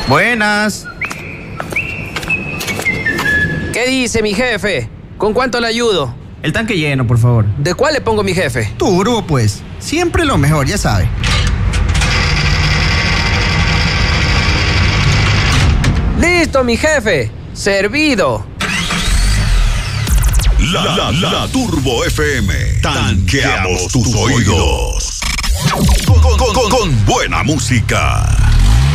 Buenas. ¿Qué dice mi jefe? ¿Con cuánto le ayudo? El tanque lleno, por favor. ¿De cuál le pongo mi jefe? Turbo, pues. Siempre lo mejor, ya sabe. ¡Listo, mi jefe! ¡Servido! La Turbo FM. Tanqueamos tus oídos. Con buena música.